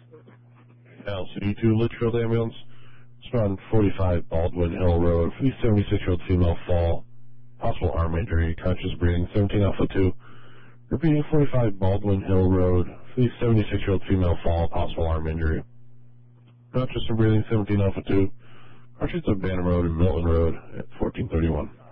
LCD2 Litchfield Ambulance. It's on 45 Baldwin Hill Road for the 76-year-old female fall. Possible arm injury, conscious breathing, 17 Alpha 2. Repeating 45 Baldwin Hill Road for the 76-year-old female fall. Possible arm injury. Conscious and breathing, 17 Alpha 2. Arches of Banner Road and Milton Road at 1431.